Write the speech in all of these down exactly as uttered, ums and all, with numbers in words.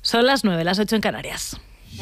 Son las nueve, las ocho en Canarias.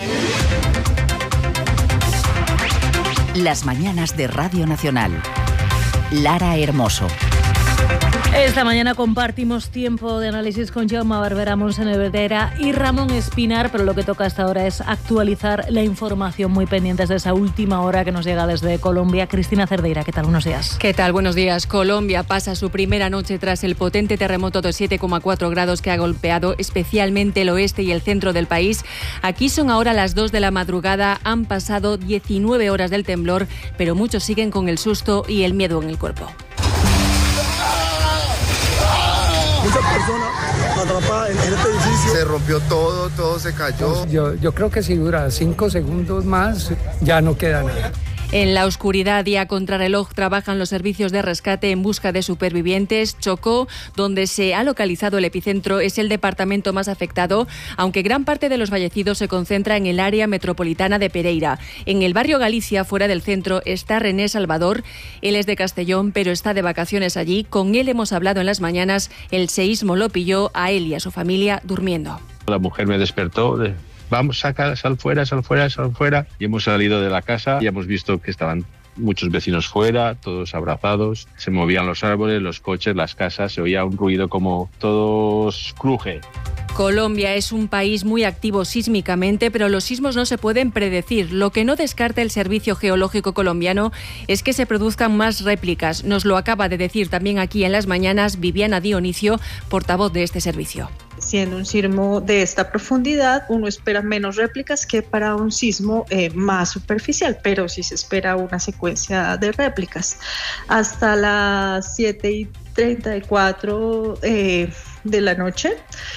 Las mañanas de Radio Nacional. Lara Hermoso. Esta mañana compartimos tiempo de análisis con Jaume Barberá, Montse Nebrera y Ramón Espinar, pero lo que toca hasta ahora es actualizar la información, muy pendientes de esa última hora que nos llega desde Colombia. Cristina Cerdeira, ¿qué tal? Buenos días. ¿Qué tal? Buenos días. Colombia pasa su primera noche tras el potente terremoto de siete coma cuatro grados que ha golpeado especialmente el oeste y el centro del país. Aquí son ahora las dos de la madrugada, han pasado diecinueve horas del temblor, pero muchos siguen con el susto y el miedo en el cuerpo. Muchas personas atrapadas en este edificio. Se rompió todo, todo se cayó. Yo, yo creo que si dura cinco segundos más, ya no queda nada. En la oscuridad y a contrarreloj trabajan los servicios de rescate en busca de supervivientes. Chocó, donde se ha localizado el epicentro, es el departamento más afectado, aunque gran parte de los fallecidos se concentra en el área metropolitana de Pereira. En el barrio Galicia, fuera del centro, está René Salvador. Él es de Castellón, pero está de vacaciones allí. Con él hemos hablado en las mañanas. El seísmo lo pilló a él y a su familia durmiendo. La mujer me despertó de... Vamos, saca, sal fuera, sal fuera, sal fuera. Y hemos salido de la casa y hemos visto que estaban muchos vecinos fuera, todos abrazados. Se movían los árboles, los coches, las casas. Se oía un ruido como todos cruje. Colombia es un país muy activo sísmicamente, pero los sismos no se pueden predecir. Lo que no descarta el Servicio Geológico colombiano es que se produzcan más réplicas. Nos lo acaba de decir también aquí en las mañanas Viviana Dionisio, portavoz de este servicio. Siendo un sismo de esta profundidad, uno espera menos réplicas que para un sismo eh, más superficial, pero sí se espera una secuencia de réplicas. Hasta las siete y treinta y cuatro eh, de la noche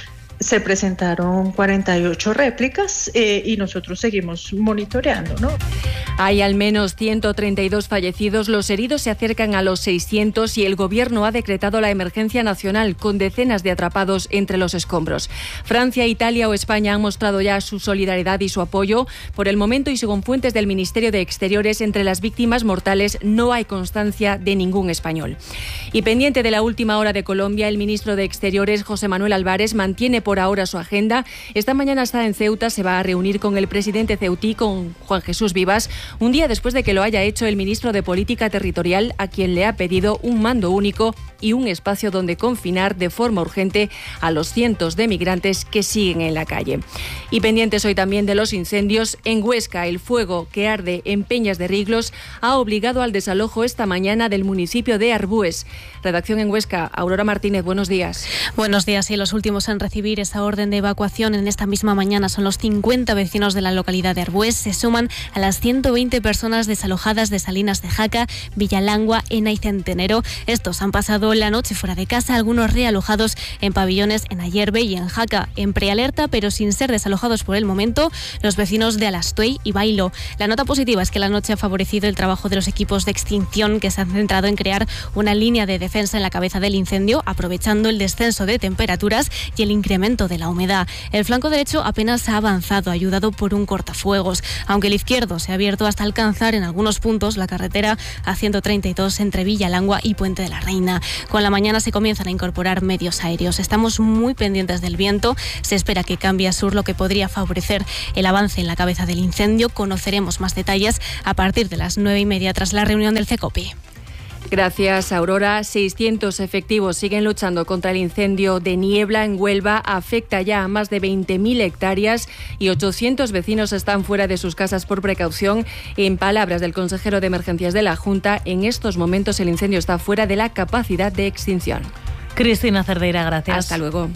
se presentaron cuarenta y ocho réplicas eh, y nosotros seguimos monitoreando, ¿no? Hay al menos ciento treinta y dos fallecidos, los heridos se acercan a los seiscientos y el Gobierno ha decretado la emergencia nacional con decenas de atrapados entre los escombros. Francia, Italia o España han mostrado ya su solidaridad y su apoyo. Por el momento y según fuentes del Ministerio de Exteriores, entre las víctimas mortales no hay constancia de ningún español. Y pendiente de la última hora de Colombia, el ministro de Exteriores, José Manuel Álvarez, mantiene por ahora su agenda. Esta mañana está en Ceuta, se va a reunir con el presidente ceutí, con Juan Jesús Vivas, un día después de que lo haya hecho el ministro de Política Territorial, a quien le ha pedido un mando único y un espacio donde confinar de forma urgente a los cientos de migrantes que siguen en la calle. Y pendientes hoy también de los incendios. En Huesca, el fuego que arde en Peñas de Riglos ha obligado al desalojo esta mañana del municipio de Arbúes. Redacción en Huesca, Aurora Martínez, buenos días. Buenos días, y los últimos en recibir esa orden de evacuación en esta misma mañana son los cincuenta vecinos de la localidad de Arbúes. Se suman a las ciento veinte personas desalojadas de Salinas de Jaca, Villalangua, Ena y Centenero. Estos han pasado la noche fuera de casa, algunos realojados en pabellones en Ayerbe y en Jaca, en prealerta, pero sin ser desalojados por el momento, los vecinos de Alastuey y Bailo. La nota positiva es que la noche ha favorecido el trabajo de los equipos de extinción, que se han centrado en crear una línea de defensa en la cabeza del incendio, aprovechando el descenso de temperaturas y el incremento de la humedad. El flanco derecho apenas ha avanzado, ayudado por un cortafuegos, aunque el izquierdo se ha abierto hasta alcanzar en algunos puntos la carretera A ciento treinta y dos entre Villalangua y Puente de la Reina. Con la mañana se comienzan a incorporar medios aéreos. Estamos muy pendientes del viento. Se espera que cambie a sur, lo que podría favorecer el avance en la cabeza del incendio. Conoceremos más detalles a partir de las nueve y media tras la reunión del CECOPI. Gracias, Aurora. seiscientos efectivos siguen luchando contra el incendio de niebla en Huelva. Afecta ya a más de veinte mil hectáreas y ochocientos vecinos están fuera de sus casas por precaución. En palabras del consejero de Emergencias de la Junta, en estos momentos el incendio está fuera de la capacidad de extinción. Cristina Cerdeira, gracias. Hasta luego.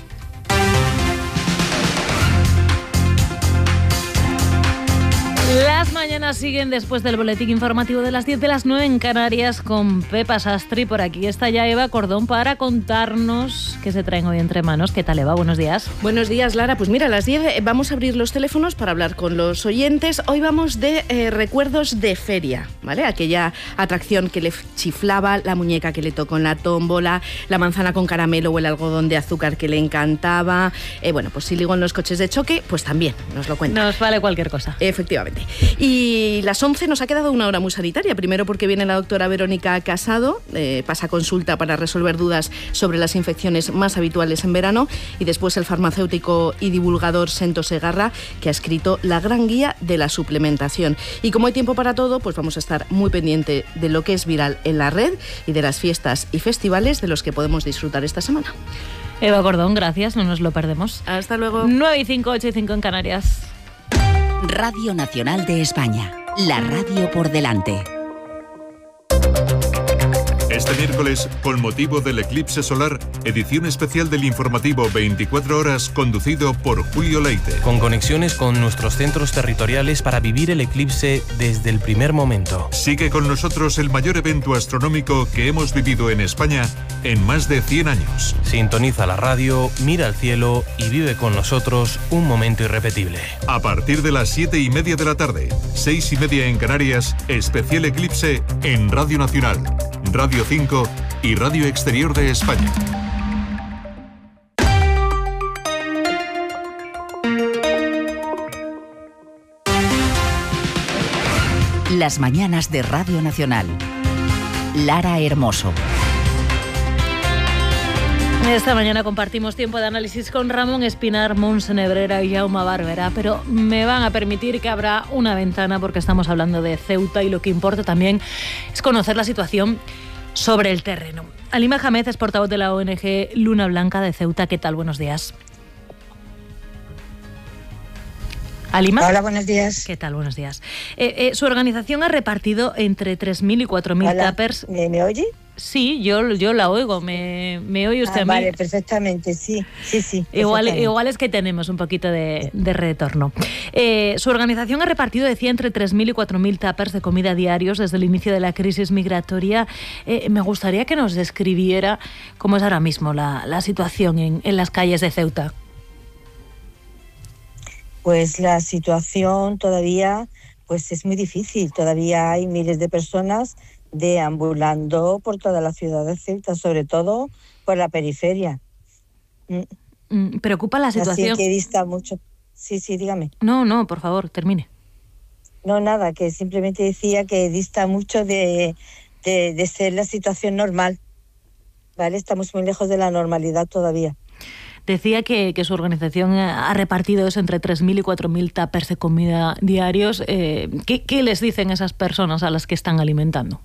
Las mañanas siguen después del boletín informativo de las diez de las nueve en Canarias con Pepa Sastri. Por aquí está ya Eva Cordón para contarnos qué se traen hoy entre manos. ¿Qué tal, Eva? Buenos días. Buenos días, Lara. Pues mira, a las diez vamos a abrir los teléfonos para hablar con los oyentes. Hoy vamos de eh, recuerdos de feria, ¿vale? Aquella atracción que le chiflaba, la muñeca que le tocó en la tómbola, la manzana con caramelo o el algodón de azúcar que le encantaba. Eh, bueno, pues si ligó en los coches de choque, pues también nos lo cuenta. Nos vale cualquier cosa. Efectivamente. Y las once nos ha quedado una hora muy sanitaria. Primero porque viene la doctora Verónica Casado, eh, pasa consulta para resolver dudas sobre las infecciones situaciones más habituales en verano, y después el farmacéutico y divulgador Sento Segarra, que ha escrito la gran guía de la suplementación. Y como hay tiempo para todo, pues vamos a estar muy pendiente de lo que es viral en la red y de las fiestas y festivales de los que podemos disfrutar esta semana. Eva Cordón, gracias, no nos lo perdemos. Hasta luego. nueve y cinco, ocho y cinco en Canarias. Radio Nacional de España, la radio por delante. Este miércoles, con motivo del eclipse solar, edición especial del informativo veinticuatro horas conducido por Julio Leite. Con conexiones con nuestros centros territoriales para vivir el eclipse desde el primer momento. Sigue con nosotros el mayor evento astronómico que hemos vivido en España en más de cien años. Sintoniza la radio, mira al cielo y vive con nosotros un momento irrepetible. A partir de las siete y media de la tarde, seis y media en Canarias, especial eclipse en Radio Nacional, Radio cinco y Radio Exterior de España. Las mañanas de Radio Nacional. Lara Hermoso. Esta mañana compartimos tiempo de análisis con Ramón Espinar, Montse Nebrera y Jaume Barberá, pero me van a permitir que abra una ventana porque estamos hablando de Ceuta y lo que importa también es conocer la situación sobre el terreno. Halima Hamed es portavoz de la O N G Luna Blanca de Ceuta. ¿Qué tal? Buenos días. Halima. Hola, buenos días. ¿Qué tal? Buenos días. Eh, eh, su organización ha repartido entre tres mil y cuatro mil tuppers. ¿Me, ¿Me oye? Sí, yo, yo la oigo. ¿Me, me oye usted ah, a mí? Vale, perfectamente, sí. sí, sí igual, igual es que tenemos un poquito de, de retorno. Eh, su organización ha repartido, decía, entre tres mil y cuatro mil tuppers de comida diarios desde el inicio de la crisis migratoria. Eh, me gustaría que nos describiera cómo es ahora mismo la, la situación en, en las calles de Ceuta. Pues la situación todavía pues es muy difícil. Todavía hay miles de personas deambulando por toda la ciudad de Ceuta, sobre todo por la periferia. Mm, ¿Preocupa la situación? Así que dista mucho. Sí, sí, dígame. No, no, por favor, termine. No, nada, que simplemente decía que dista mucho de, de, de ser la situación normal. ¿Vale? Estamos muy lejos de la normalidad todavía. Decía que, que su organización ha repartido eso entre tres mil y cuatro mil tuppers de comida diarios. Eh, ¿qué, ¿Qué les dicen esas personas a las que están alimentando?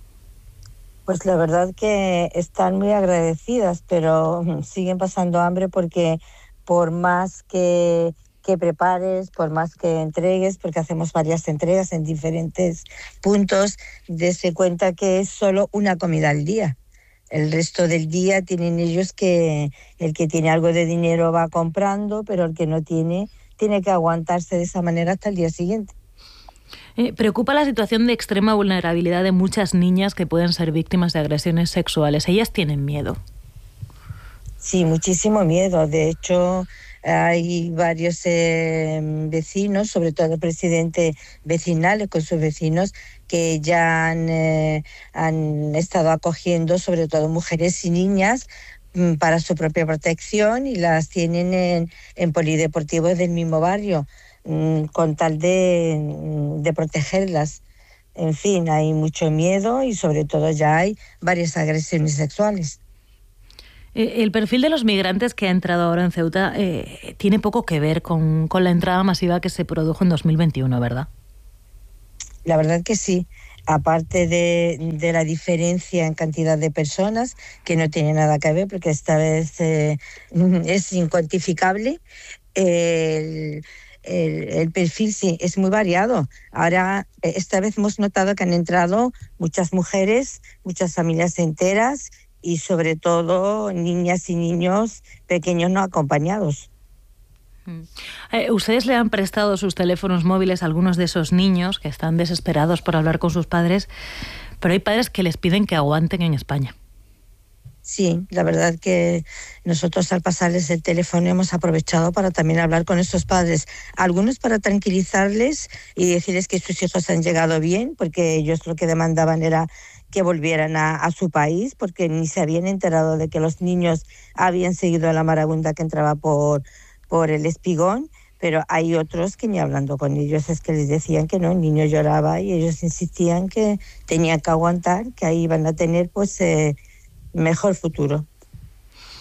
Pues la verdad que están muy agradecidas, pero siguen pasando hambre porque por más que, que prepares, por más que entregues, porque hacemos varias entregas en diferentes puntos, dése cuenta que es solo una comida al día. El resto del día tienen ellos que, el que tiene algo de dinero va comprando, pero el que no tiene, tiene que aguantarse de esa manera hasta el día siguiente. Eh, preocupa la situación de extrema vulnerabilidad de muchas niñas que pueden ser víctimas de agresiones sexuales. Ellas tienen miedo. Sí, muchísimo miedo. De hecho, hay varios eh, vecinos, sobre todo el presidente vecinal con sus vecinos, que ya han, eh, han estado acogiendo sobre todo mujeres y niñas mm, para su propia protección y las tienen en, en polideportivos del mismo barrio, mm, con tal de, de protegerlas. En fin, hay mucho miedo y sobre todo ya hay varias agresiones sexuales. El perfil de los migrantes que ha entrado ahora en Ceuta eh, tiene poco que ver con, con la entrada masiva que se produjo en dos mil veintiuno, ¿verdad? La verdad que sí. Aparte de, de la diferencia en cantidad de personas, que no tiene nada que ver, porque esta vez eh, es incuantificable, el, el, el perfil sí es muy variado. Ahora, esta vez hemos notado que han entrado muchas mujeres, muchas familias enteras, y sobre todo niñas y niños pequeños no acompañados. Eh, ¿Ustedes le han prestado sus teléfonos móviles a algunos de esos niños que están desesperados por hablar con sus padres, pero hay padres que les piden que aguanten en España? Sí, la verdad que nosotros al pasarles el teléfono hemos aprovechado para también hablar con estos padres. Algunos para tranquilizarles y decirles que sus hijos han llegado bien, porque ellos lo que demandaban era que volvieran a, a su país, porque ni se habían enterado de que los niños habían seguido a la marabunta que entraba por, por el Espigón, pero hay otros que ni hablando con ellos es que les decían que no, el niño lloraba y ellos insistían que tenían que aguantar, que ahí iban a tener pues eh, mejor futuro.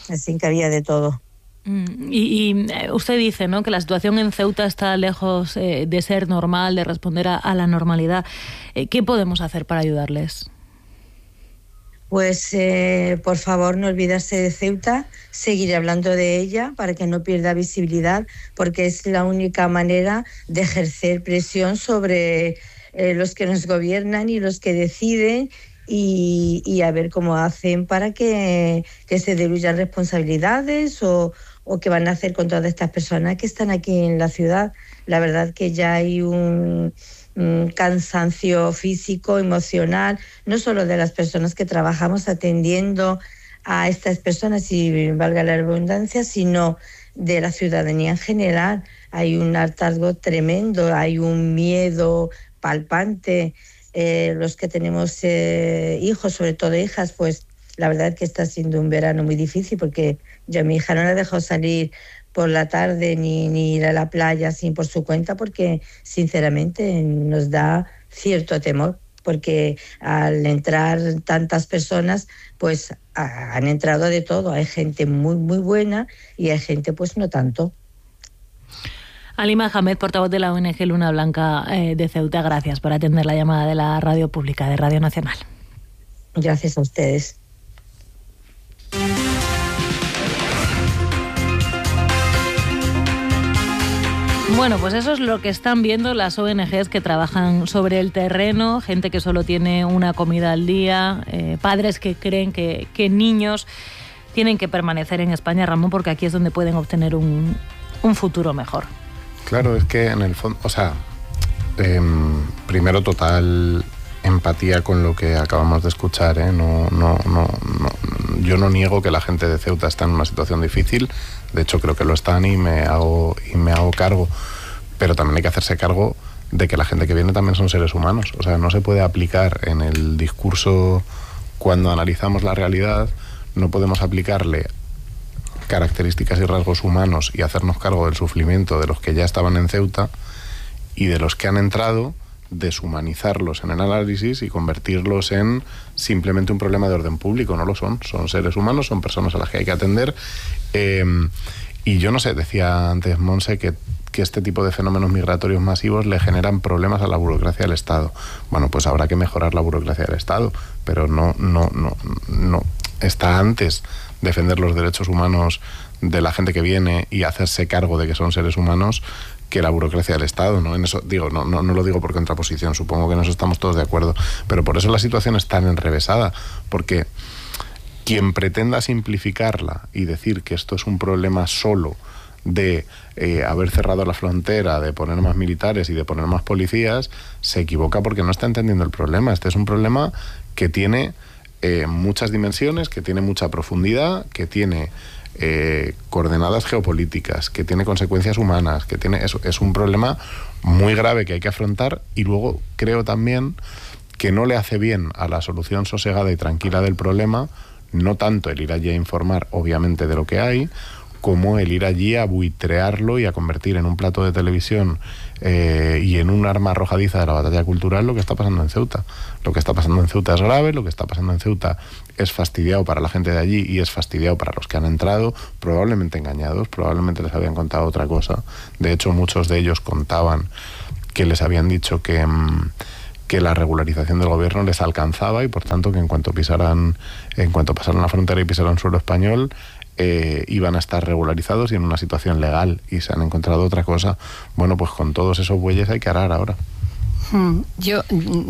Así que había de todo. Y, y usted dice, ¿no?, que la situación en Ceuta está lejos eh, de ser normal, de responder a, a la normalidad. Eh, ¿Qué podemos hacer para ayudarles? Pues eh, por favor no olvidarse de Ceuta, seguir hablando de ella para que no pierda visibilidad, porque es la única manera de ejercer presión sobre eh, los que nos gobiernan y los que deciden, y, y a ver cómo hacen para que, que se diluyan responsabilidades o, o qué van a hacer con todas estas personas que están aquí en la ciudad. La verdad que ya hay un... un cansancio físico, emocional, no solo de las personas que trabajamos atendiendo a estas personas, y valga la redundancia, sino de la ciudadanía en general. Hay un hartazgo tremendo, hay un miedo palpante. Eh, los que tenemos eh, hijos, sobre todo hijas, pues la verdad es que está siendo un verano muy difícil, porque yo a mi hija no la dejo salir por la tarde ni, ni ir a la playa sin por su cuenta, porque sinceramente nos da cierto temor, porque al entrar tantas personas pues a, han entrado de todo. Hay gente muy muy buena y hay gente pues no tanto. Halima Hamed, portavoz de la O N G Luna Blanca eh, de Ceuta, gracias por atender la llamada de la radio pública de Radio Nacional. Gracias a ustedes. Bueno, pues eso es lo que están viendo las O N Ges que trabajan sobre el terreno, gente que solo tiene una comida al día, eh, padres que creen que, que niños tienen que permanecer en España, Ramón, porque aquí es donde pueden obtener un, un futuro mejor. Claro, es que en el fondo, o sea, eh, primero total empatía con lo que acabamos de escuchar, ¿eh? No, no, no, no, yo no niego que la gente de Ceuta está en una situación difícil. De hecho, creo que lo están y me hago y me hago cargo. Pero también hay que hacerse cargo de que la gente que viene también son seres humanos. O sea, no se puede aplicar en el discurso cuando analizamos la realidad, no podemos aplicarle características y rasgos humanos y hacernos cargo del sufrimiento de los que ya estaban en Ceuta y de los que han entrado, deshumanizarlos en el análisis y convertirlos en simplemente un problema de orden público. No lo son, son seres humanos, son personas a las que hay que atender. Eh, y yo no sé, decía antes Monse que, que este tipo de fenómenos migratorios masivos le generan problemas a la burocracia del Estado. Bueno, pues habrá que mejorar la burocracia del Estado, pero no, no, no, no está antes defender los derechos humanos de la gente que viene y hacerse cargo de que son seres humanos que la burocracia del Estado, ¿no? En eso digo, no, no, no lo digo por contraposición, supongo que en eso estamos todos de acuerdo, pero por eso la situación es tan enrevesada, porque quien pretenda simplificarla y decir que esto es un problema solo de eh, haber cerrado la frontera, de poner más militares y de poner más policías, se equivoca porque no está entendiendo el problema. Este es un problema que tiene eh, muchas dimensiones, que tiene mucha profundidad, que tiene Eh, coordenadas geopolíticas, que tiene consecuencias humanas, que tiene eso, es un problema muy grave que hay que afrontar. Y luego creo también que no le hace bien a la solución sosegada y tranquila del problema, no tanto el ir allí a informar obviamente de lo que hay, como el ir allí a buitrearlo y a convertir en un plato de televisión eh, y en un arma arrojadiza de la batalla cultural lo que está pasando en Ceuta. Lo que está pasando en Ceuta es grave, lo que está pasando en Ceuta es fastidiado para la gente de allí y es fastidiado para los que han entrado, probablemente engañados, probablemente les habían contado otra cosa. De hecho, muchos de ellos contaban que les habían dicho que, que la regularización del gobierno les alcanzaba y por tanto que en cuanto pisaran, en cuanto pasaran la frontera y pisaran suelo español, Eh, iban a estar regularizados y en una situación legal, y se han encontrado otra cosa. Bueno, pues con todos esos bueyes hay que arar ahora. Hmm, yo,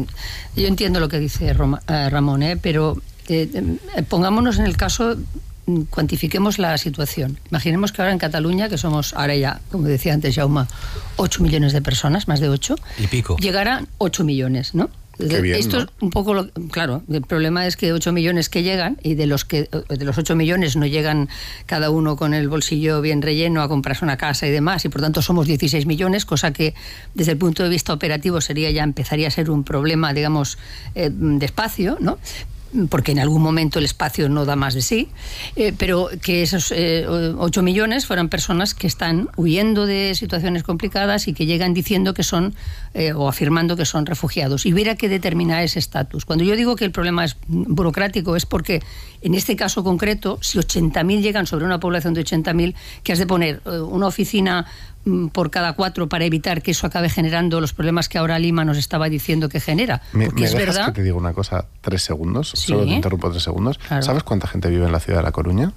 yo entiendo lo que dice Roma, eh, Ramón, eh, pero eh, eh, pongámonos en el caso, cuantifiquemos la situación. Imaginemos que ahora en Cataluña, que somos ahora ya, como decía antes Jaume, ocho millones de personas, más de ocho, y pico, llegarán ocho millones, ¿no? Qué bien, Esto ¿no? es un poco lo, claro, el problema es que ocho millones que llegan, y de los que de los ocho millones no llegan cada uno con el bolsillo bien relleno a comprarse una casa y demás, y por tanto somos dieciséis millones, cosa que desde el punto de vista operativo sería ya empezaría a ser un problema, digamos, eh, de espacio, ¿no? porque en algún momento el espacio no da más de sí, eh, pero que esos eh, ocho millones fueran personas que están huyendo de situaciones complicadas y que llegan diciendo que son, eh, o afirmando que son refugiados. Y hubiera que determinar ese estatus. Cuando yo digo que el problema es burocrático, es porque en este caso concreto, si ochenta mil llegan sobre una población de ochenta mil, que has de poner eh, una oficina por cada cuatro para evitar que eso acabe generando los problemas que ahora Lima nos estaba diciendo que genera. Me, Porque ¿me es dejas verdad. que te diga una cosa? Tres segundos. Sí. Solo te interrumpo tres segundos. Claro. ¿Sabes cuánta gente vive en la ciudad de La Coruña?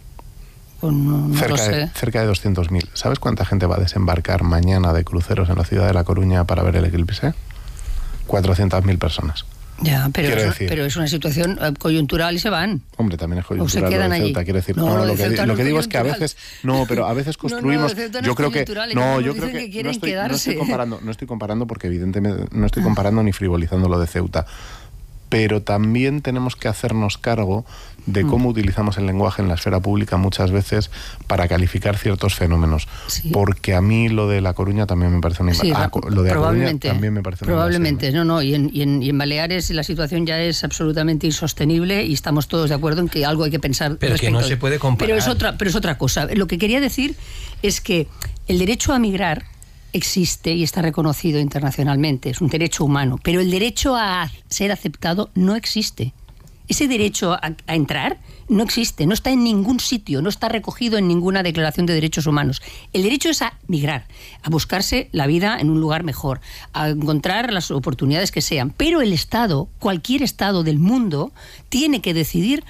Pues no, no cerca, lo sé. de, cerca de doscientos mil. ¿Sabes cuánta gente va a desembarcar mañana de cruceros en la ciudad de La Coruña para ver el eclipse? cuatrocientas mil personas. Ya, pero Quiero es, decir- pero es una situación eh, coyuntural y se van. Hombre, también es O se coyuntural quedan lo de allí. Ceuta, quiero decir. No, No, lo de lo que, Ceuta no lo que es digo es que a coyuntural. veces, no, pero a veces No, no, construimos, lo de Ceuta no yo es creo que, coyuntural, y no, como yo nos creo dicen que, que quieren no estoy, no quedarse. estoy comparando, no estoy comparando porque evidentemente no estoy comparando ni frivolizando lo de Ceuta, pero también tenemos que hacernos cargo de cómo utilizamos el lenguaje en la esfera pública muchas veces para calificar ciertos fenómenos. Sí. Porque a mí lo de La Coruña también me parece una Sí, invasión. ra- lo de La Coruña probablemente, también me parece una probablemente, no, no, y en, y, en, y en Baleares la situación ya es absolutamente insostenible y estamos todos de acuerdo en que algo hay que pensar. Pero que no respecto se de- puede comparar. Pero es otra, pero es otra cosa. Lo que quería decir es que el derecho a migrar existe y está reconocido internacionalmente, es un derecho humano, pero el derecho a ser aceptado no existe. Ese derecho a, a entrar no existe, no está en ningún sitio, no está recogido en ninguna declaración de derechos humanos. El derecho es a migrar, a buscarse la vida en un lugar mejor, a encontrar las oportunidades que sean. Pero el Estado, cualquier Estado del mundo, tiene que decidir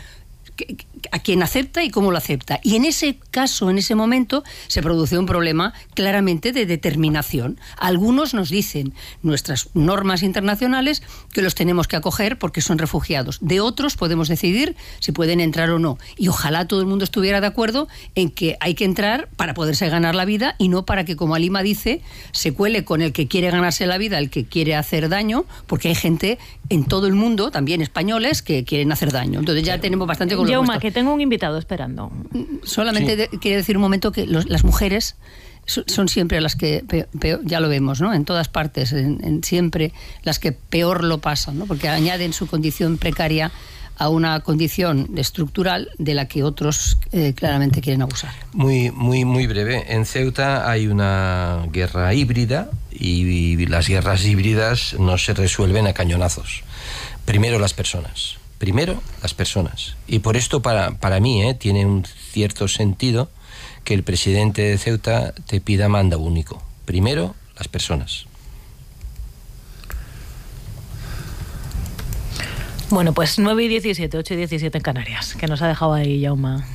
a quién acepta y cómo lo acepta. Y en ese caso, en ese momento, se produce un problema claramente de determinación. Algunos nos dicen nuestras normas internacionales que los tenemos que acoger porque son refugiados. De otros podemos decidir si pueden entrar o no. Y ojalá todo el mundo estuviera de acuerdo en que hay que entrar para poderse ganar la vida y no para que, como Alima dice, se cuele con el que quiere ganarse la vida, el que quiere hacer daño, porque hay gente en todo el mundo, también españoles, que quieren hacer daño. Entonces ya tenemos bastante con lo Yauma, nuestro. que tengo un invitado esperando. Solamente Sí. de- quiero decir un momento que los- las mujeres so- son siempre las que pe- peor, ya lo vemos, ¿no? En todas partes, en, en siempre las que peor lo pasan, ¿no? Porque añaden su condición precaria a una condición estructural de la que otros eh, claramente quieren abusar. Muy, muy, muy breve. En Ceuta hay una guerra híbrida y, y las guerras híbridas no se resuelven a cañonazos. Primero las personas. Primero las personas. Y por esto para, para mí eh, tiene un cierto sentido que el presidente de Ceuta te pida mando único. Primero las personas. Bueno, pues nueve y diecisiete, ocho y diecisiete en Canarias, que nos ha dejado ahí Yauma.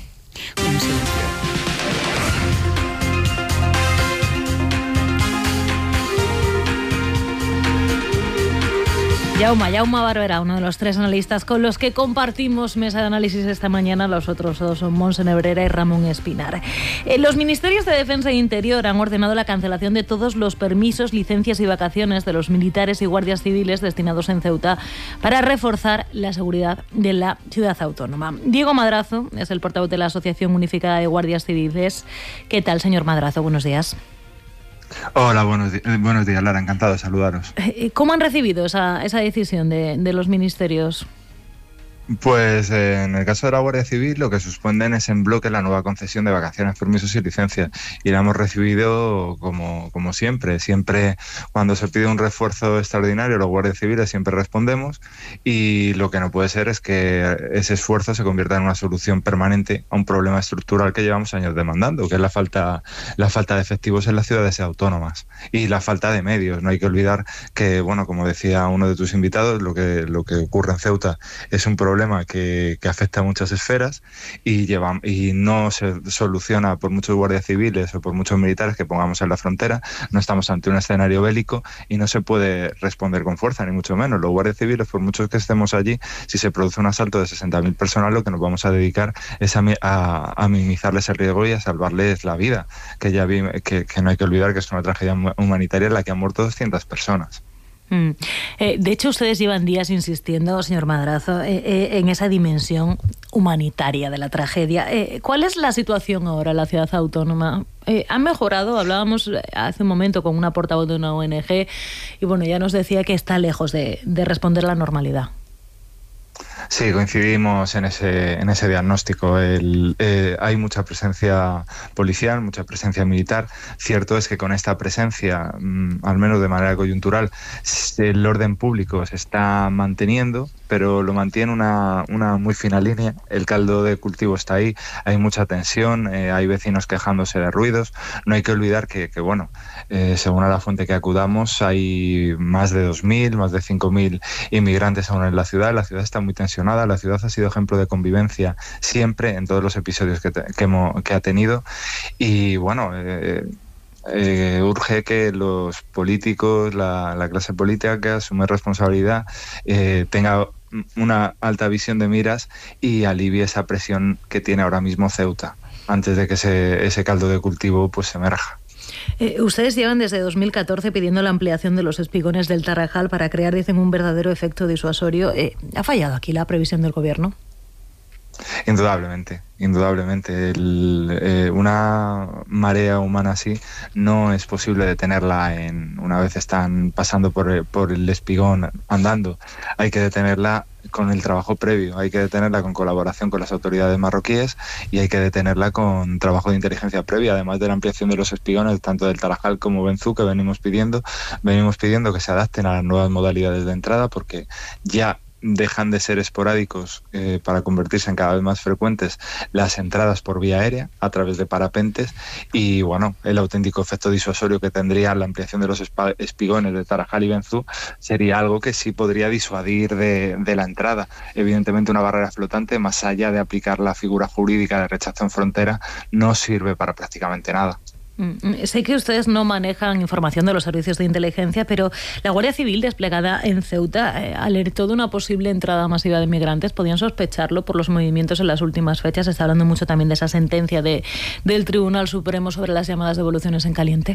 Yauma, Yauma Barberá, uno de los tres analistas con los que compartimos mesa de análisis esta mañana. Los otros dos son Montse Nebrera y Ramón Espinar. Eh, los ministerios de Defensa e Interior han ordenado la cancelación de todos los permisos, licencias y vacaciones de los militares y guardias civiles destinados en Ceuta para reforzar la seguridad de la ciudad autónoma. Diego Madrazo es el portavoz de la Asociación Unificada de Guardias Civiles. ¿Qué tal, señor Madrazo? Buenos días. Hola, buenos, di- buenos días, Lara, encantado de saludaros. Eh, ¿Cómo han recibido esa, esa decisión de, de los ministerios? Pues eh, en el caso de la Guardia Civil lo que suspenden es en bloque la nueva concesión de vacaciones, permisos y licencias, y la hemos recibido como, como siempre. Siempre cuando se pide un refuerzo extraordinario los guardias civiles siempre respondemos, y lo que no puede ser es que ese esfuerzo se convierta en una solución permanente a un problema estructural que llevamos años demandando, que es la falta, la falta de efectivos en las ciudades autónomas y la falta de medios. No hay que olvidar que, bueno, como decía uno de tus invitados, lo que, lo que ocurre en Ceuta es un problema Que, que afecta a muchas esferas y, lleva, y no se soluciona por muchos guardias civiles o por muchos militares que pongamos en la frontera. No estamos ante un escenario bélico y no se puede responder con fuerza, ni mucho menos. Los guardias civiles, por muchos que estemos allí, si se produce un asalto de sesenta mil personas, lo que nos vamos a dedicar es a, a, a minimizarles el riesgo y a salvarles la vida, que, ya vi, que, que no hay que olvidar que es una tragedia humanitaria en la que han muerto doscientas personas. Mm. Eh, de hecho, ustedes llevan días insistiendo, señor Madrazo, eh, eh, en esa dimensión humanitaria de la tragedia. Eh, ¿Cuál es la situación ahora en la ciudad autónoma? Eh, ¿Ha mejorado? Hablábamos hace un momento con una portavoz de una O N G y bueno, ya nos decía que está lejos de, de responder a la normalidad. Sí, coincidimos en ese, en ese diagnóstico. El, eh, hay mucha presencia policial, mucha presencia militar. Cierto es que con esta presencia, mmm, al menos de manera coyuntural, el orden público se está manteniendo, pero lo mantiene una, una muy fina línea. El caldo de cultivo está ahí, hay mucha tensión, eh, hay vecinos quejándose de ruidos. No hay que olvidar que, que bueno, eh, según a la fuente que acudamos, hay más de dos mil, más de cinco mil inmigrantes aún en la ciudad. La ciudad está muy tensionada, la ciudad ha sido ejemplo de convivencia siempre en todos los episodios que, te, que, hemos, que ha tenido. Y bueno, eh, eh, urge que los políticos, la, la clase política que asume responsabilidad, eh, tenga una alta visión de miras y alivie esa presión que tiene ahora mismo Ceuta, antes de que ese, ese caldo de cultivo pues emerja. Eh, ustedes llevan desde dos mil catorce pidiendo la ampliación de los espigones del Tarajal para crear, dicen, un verdadero efecto disuasorio. Eh, ¿Ha fallado aquí la previsión del Gobierno? Indudablemente, indudablemente. El, eh, una marea humana así no es posible detenerla en una vez están pasando por, por el espigón andando. Hay que detenerla con el trabajo previo, hay que detenerla con colaboración con las autoridades marroquíes y hay que detenerla con trabajo de inteligencia previa, además de la ampliación de los espigones tanto del Tarajal como Benzú, que venimos pidiendo, venimos pidiendo que se adapten a las nuevas modalidades de entrada, porque ya dejan de ser esporádicos eh, para convertirse en cada vez más frecuentes las entradas por vía aérea a través de parapentes y bueno, el auténtico efecto disuasorio que tendría la ampliación de los espigones de Tarajal y Benzú sería algo que sí podría disuadir de, de la entrada. Evidentemente una barrera flotante, más allá de aplicar la figura jurídica de rechazo en frontera, no sirve para prácticamente nada. Sé que ustedes no manejan información de los servicios de inteligencia, pero la Guardia Civil desplegada en Ceuta eh, alertó de una posible entrada masiva de migrantes. ¿Podían sospecharlo por los movimientos en las últimas fechas? Se está hablando mucho también de esa sentencia de, del Tribunal Supremo sobre las llamadas devoluciones en caliente.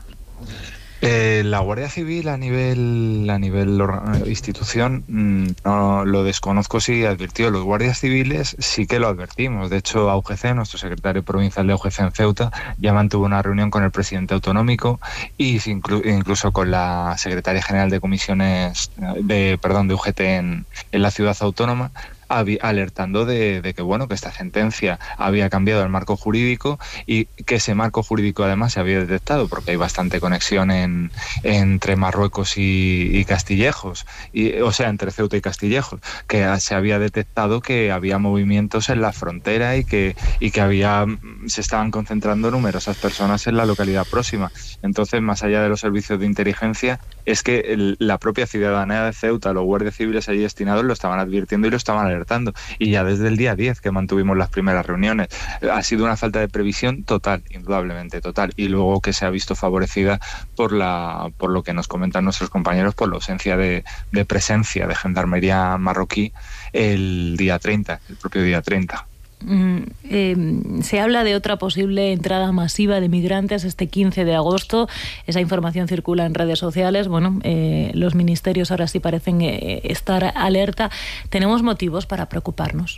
Eh, la Guardia Civil a nivel a nivel institución no lo desconozco si advirtió. Los guardias civiles sí que lo advertimos. De hecho, A U G C, nuestro secretario provincial de A U G C en Ceuta, ya mantuvo una reunión con el presidente autonómico y inclu- incluso con la secretaria general de comisiones de perdón de U G T en, en la ciudad autónoma, alertando de, de que bueno que esta sentencia había cambiado el marco jurídico y que ese marco jurídico además se había detectado porque hay bastante conexión en, entre Marruecos y, y Castillejos, y, o sea, entre Ceuta y Castillejos, que se había detectado que había movimientos en la frontera y que, y que había se estaban concentrando numerosas personas en la localidad próxima. Entonces, más allá de los servicios de inteligencia, es que el, la propia ciudadanía de Ceuta, los guardias civiles allí destinados lo estaban advirtiendo y lo estaban alertando. Y ya desde el día diez que mantuvimos las primeras reuniones. Ha sido una falta de previsión total, indudablemente total, y luego que se ha visto favorecida por la por lo que nos comentan nuestros compañeros, por la ausencia de, de presencia de gendarmería marroquí el día treinta, el propio día treinta. Mm, eh, se habla de otra posible entrada masiva de migrantes este quince de agosto. Esa información circula en redes sociales. Bueno, eh, los ministerios ahora sí parecen eh, estar alerta. ¿Tenemos motivos para preocuparnos?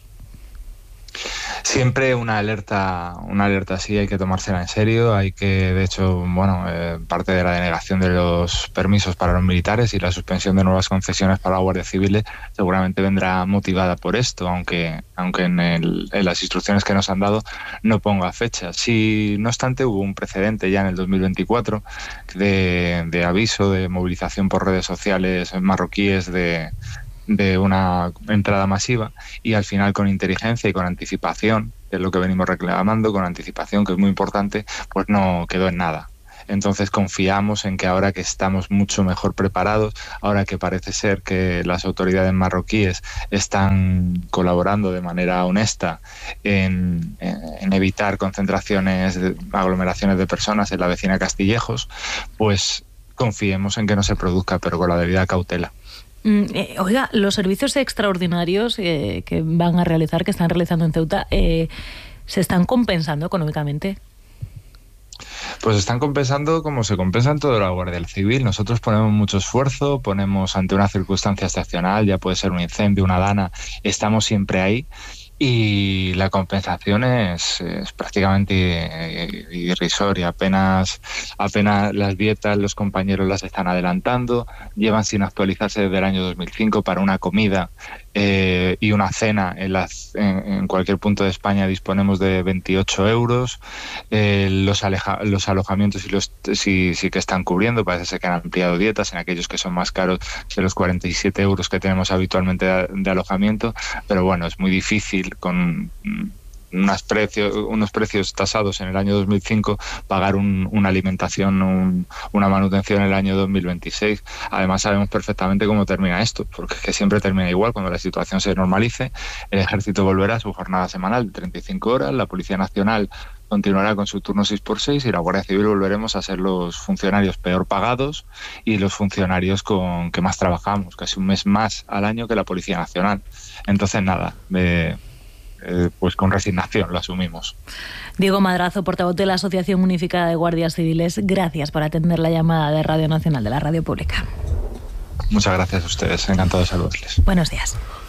Siempre una alerta, una alerta así hay que tomársela en serio. Hay que, de hecho, bueno, eh, parte de la denegación de los permisos para los militares y la suspensión de nuevas concesiones para la Guardia Civil seguramente vendrá motivada por esto, aunque, aunque en, el, en las instrucciones que nos han dado no ponga fecha. Sí, no obstante, hubo un precedente ya en el dos mil veinticuatro de, de aviso de movilización por redes sociales marroquíes de de una entrada masiva y al final con inteligencia y con anticipación, que es lo que venimos reclamando, con anticipación, que es muy importante, pues no quedó en nada. Entonces confiamos en que ahora que estamos mucho mejor preparados, ahora que parece ser que las autoridades marroquíes están colaborando de manera honesta en, en evitar concentraciones, aglomeraciones de personas en la vecina Castillejos, pues confiemos en que no se produzca, pero con la debida cautela. Eh, oiga, los servicios extraordinarios eh, que van a realizar, que están realizando en Ceuta, eh, ¿se están compensando económicamente? Pues están compensando como se compensa en toda la Guardia Civil. Nosotros ponemos mucho esfuerzo, ponemos ante una circunstancia excepcional, ya puede ser un incendio, una dana, estamos siempre ahí. y la compensación es, es prácticamente irrisoria. Apenas, apenas las dietas los compañeros las están adelantando, llevan sin actualizarse desde el año dos mil cinco. Para una comida eh, y una cena en, las, en, en cualquier punto de España disponemos de veintiocho euros. Eh, los, aleja, los alojamientos y los, sí, sí que están cubriendo, parece ser que han ampliado dietas en aquellos que son más caros de los cuarenta y siete euros que tenemos habitualmente de, de alojamiento, pero bueno, es muy difícil con unos precios, unos precios tasados en el año dos mil cinco pagar un, una alimentación, un, una manutención en el año dos mil veintiséis. Además sabemos perfectamente cómo termina esto, porque es que siempre termina igual. Cuando la situación se normalice, el Ejército volverá a su jornada semanal de treinta y cinco horas, la Policía Nacional continuará con su turno seis por seis y la Guardia Civil volveremos a ser los funcionarios peor pagados y los funcionarios con que más trabajamos, casi un mes más al año que la Policía Nacional. Entonces nada, eh, eh, pues con resignación lo asumimos. Diego Madrazo, portavoz de la Asociación Unificada de Guardias Civiles, gracias por atender la llamada de Radio Nacional, de la Radio Pública. Muchas gracias a ustedes, encantado de saludarles. Buenos días.